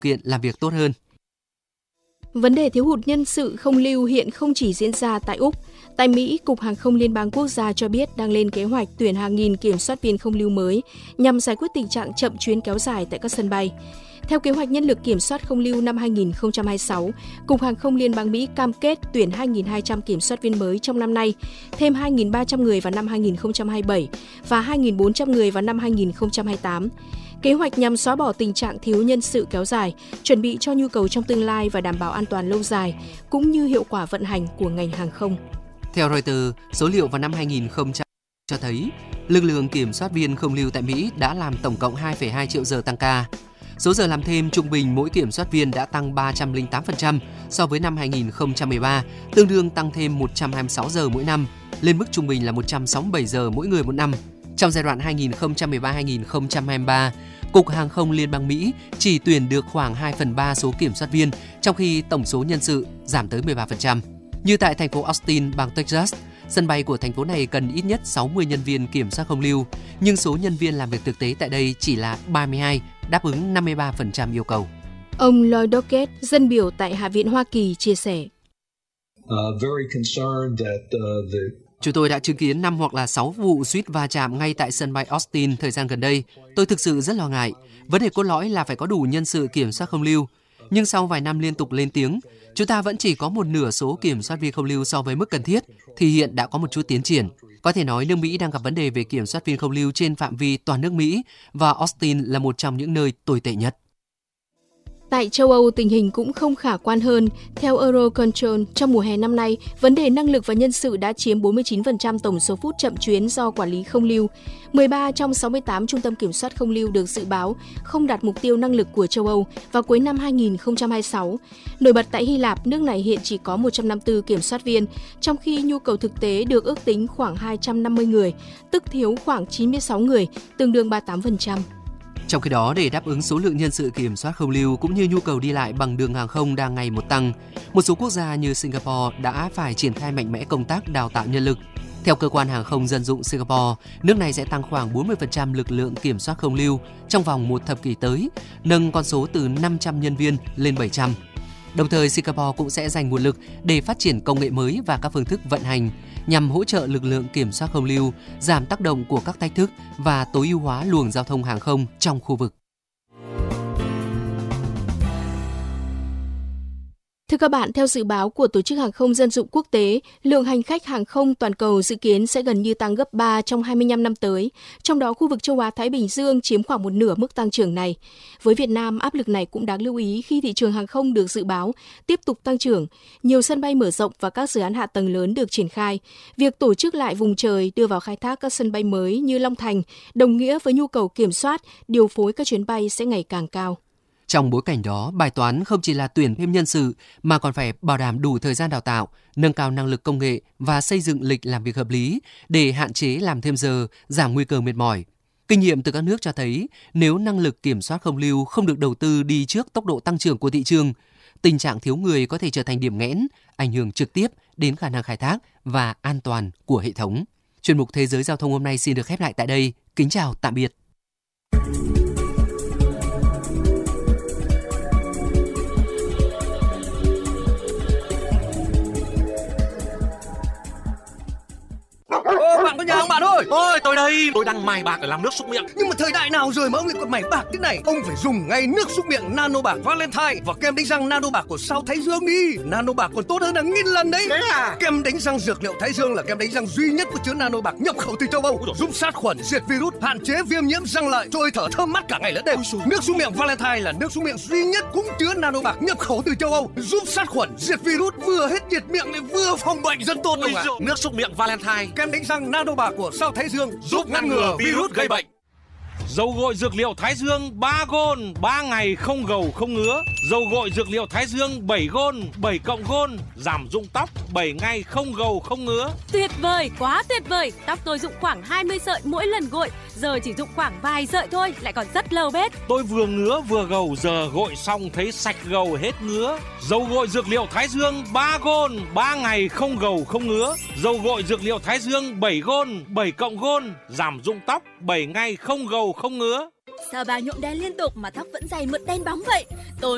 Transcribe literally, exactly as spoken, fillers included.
kiện làm việc tốt hơn. Vấn đề thiếu hụt nhân sự không lưu hiện không chỉ diễn ra tại Úc. Tại Mỹ, Cục Hàng không Liên bang Quốc gia cho biết đang lên kế hoạch tuyển hàng nghìn kiểm soát viên không lưu mới nhằm giải quyết tình trạng chậm chuyến kéo dài tại các sân bay. Theo kế hoạch nhân lực kiểm soát không lưu năm hai nghìn không trăm hai mươi sáu, Cục Hàng không Liên bang Mỹ cam kết tuyển hai nghìn hai trăm kiểm soát viên mới trong năm nay, thêm hai nghìn ba trăm người vào năm hai nghìn không trăm hai mươi bảy và hai nghìn bốn trăm người vào năm hai nghìn không trăm hai mươi tám. Kế hoạch nhằm xóa bỏ tình trạng thiếu nhân sự kéo dài, chuẩn bị cho nhu cầu trong tương lai và đảm bảo an toàn lâu dài, cũng như hiệu quả vận hành của ngành hàng không. Theo Reuters, số liệu vào năm hai nghìn không trăm cho thấy lực lượng kiểm soát viên không lưu tại Mỹ đã làm tổng cộng hai phẩy hai triệu giờ tăng ca. Số giờ làm thêm trung bình mỗi kiểm soát viên đã tăng ba trăm lẻ tám phần trăm so với năm hai nghìn không trăm mười ba, tương đương tăng thêm một trăm hai mươi sáu giờ mỗi năm, lên mức trung bình là một trăm sáu mươi bảy giờ mỗi người một năm. Trong giai đoạn hai nghìn không trăm mười ba đến hai nghìn không trăm hai mươi ba, Cục Hàng không Liên bang Mỹ chỉ tuyển được khoảng hai phần ba số kiểm soát viên, trong khi tổng số nhân sự giảm tới mười ba phần trăm. Như tại thành phố Austin, bang Texas, sân bay của thành phố này cần ít nhất sáu mươi nhân viên kiểm soát không lưu, nhưng số nhân viên làm việc thực tế tại đây chỉ là ba mươi hai, đáp ứng năm mươi ba phần trăm yêu cầu. Ông Lloyd Doggett, dân biểu tại Hạ viện Hoa Kỳ chia sẻ. Chúng tôi đã chứng kiến năm hoặc là sáu vụ suýt va chạm ngay tại sân bay Austin thời gian gần đây. Tôi thực sự rất lo ngại. Vấn đề cốt lõi là phải có đủ nhân sự kiểm soát không lưu. Nhưng sau vài năm liên tục lên tiếng, chúng ta vẫn chỉ có một nửa số kiểm soát viên không lưu so với mức cần thiết, thì hiện đã có một chút tiến triển. Có thể nói nước Mỹ đang gặp vấn đề về kiểm soát viên không lưu trên phạm vi toàn nước Mỹ và Austin là một trong những nơi tồi tệ nhất. Tại châu Âu, tình hình cũng không khả quan hơn. Theo Eurocontrol, trong mùa hè năm nay, vấn đề năng lực và nhân sự đã chiếm bốn mươi chín phần trăm tổng số phút chậm chuyến do quản lý không lưu. mười ba trong sáu mươi tám trung tâm kiểm soát không lưu được dự báo không đạt mục tiêu năng lực của châu Âu vào cuối năm hai nghìn không trăm hai mươi sáu. Nổi bật tại Hy Lạp, nước này hiện chỉ có một trăm năm mươi tư kiểm soát viên, trong khi nhu cầu thực tế được ước tính khoảng hai trăm năm mươi người, tức thiếu khoảng chín mươi sáu người, tương đương ba mươi tám phần trăm. Trong khi đó, để đáp ứng số lượng nhân sự kiểm soát không lưu cũng như nhu cầu đi lại bằng đường hàng không đang ngày một tăng, một số quốc gia như Singapore đã phải triển khai mạnh mẽ công tác đào tạo nhân lực. Theo cơ quan hàng không dân dụng Singapore, nước này sẽ tăng khoảng bốn mươi phần trăm lực lượng kiểm soát không lưu trong vòng một thập kỷ tới, nâng con số từ năm trăm nhân viên lên bảy trăm. Đồng thời, Singapore cũng sẽ dành nguồn lực để phát triển công nghệ mới và các phương thức vận hành nhằm hỗ trợ lực lượng kiểm soát không lưu, giảm tác động của các thách thức và tối ưu hóa luồng giao thông hàng không trong khu vực. Thưa các bạn, theo dự báo của Tổ chức Hàng không Dân dụng Quốc tế, lượng hành khách hàng không toàn cầu dự kiến sẽ gần như tăng gấp ba trong hai mươi lăm năm tới, trong đó khu vực châu Á-Thái Bình Dương chiếm khoảng một nửa mức tăng trưởng này. Với Việt Nam, áp lực này cũng đáng lưu ý khi thị trường hàng không được dự báo tiếp tục tăng trưởng, nhiều sân bay mở rộng và các dự án hạ tầng lớn được triển khai. Việc tổ chức lại vùng trời đưa vào khai thác các sân bay mới như Long Thành đồng nghĩa với nhu cầu kiểm soát, điều phối các chuyến bay sẽ ngày càng cao. Trong bối cảnh đó, bài toán không chỉ là tuyển thêm nhân sự mà còn phải bảo đảm đủ thời gian đào tạo, nâng cao năng lực công nghệ và xây dựng lịch làm việc hợp lý để hạn chế làm thêm giờ, giảm nguy cơ mệt mỏi. Kinh nghiệm từ các nước cho thấy, nếu năng lực kiểm soát không lưu không được đầu tư đi trước tốc độ tăng trưởng của thị trường, tình trạng thiếu người có thể trở thành điểm nghẽn, ảnh hưởng trực tiếp đến khả năng khai thác và an toàn của hệ thống. Chuyên mục Thế giới Giao thông hôm nay xin được khép lại tại đây. Kính chào, tạm biệt. Ô, bạn có nhà không bạn ơi? Ôi, tôi đây, tôi đang mài bạc để làm nước súc miệng. Nhưng mà thời đại nào rồi mà ông lại còn mài bạc thế này? Ông phải dùng ngay nước súc miệng Nano Bạc Valentine và kem đánh răng Nano Bạc của Sao Thái Dương đi. Nano Bạc còn tốt hơn là nghìn lần đấy. Thế à? Kem đánh răng dược liệu Thái Dương là kem đánh răng duy nhất có chứa Nano Bạc nhập khẩu từ châu Âu, giúp sát khuẩn, diệt virus, hạn chế viêm nhiễm răng lợi, cho hơi thở thơm mát cả ngày lẫn đêm. Nước súc miệng Valentine là nước súc miệng duy nhất cũng chứa Nano Bạc nhập khẩu từ châu Âu, giúp sát khuẩn, diệt virus, vừa hết nhiệt miệng lại vừa phòng bệnh, rất tốt luôn ạ. Nước súc miệng Valentine, kem đánh răng Nano Bạc của Sao Thái Dương giúp ngăn ngừa virus gây bệnh. Dầu gội dược liệu Thái Dương ba gôn, ba ngày không gầu không ngứa. Dầu gội dược liệu Thái Dương bảy gôn, bảy cộng gôn, giảm rụng tóc, bảy ngày không gầu không ngứa. Tuyệt vời, quá tuyệt vời. Tóc tôi rụng khoảng hai mươi sợi mỗi lần gội, giờ chỉ rụng khoảng vài sợi thôi, lại còn rất lâu bết. Tôi vừa ngứa vừa gầu, giờ gội xong thấy sạch gầu hết ngứa. Dầu gội dược liệu Thái Dương ba gôn, ba ngày không gầu không ngứa. Dầu gội dược liệu Thái Dương bảy gôn, bảy cộng gôn, giảm rụng tóc, bảy ngày không gầu không ngứa. Sao bà nhuộm đen liên tục mà tóc vẫn dày mượt đen bóng vậy? Tôi